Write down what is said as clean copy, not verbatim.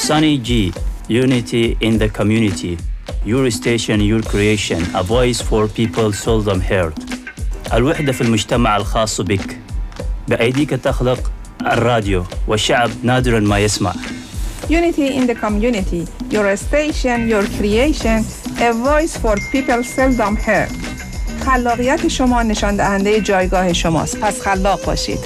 Sunny G, unity in the community. Your station, your creation. A voice for people seldom heard. الوحدة في المجتمع الخاص بك. بأيديك تخلق الراديو والشعب نادراً ما يسمع. Unity in the community. Your station, your creation. A voice for people seldom heard. خلاقیت شما نشان دهنده جایگاه شماست. پس خلاق باشید.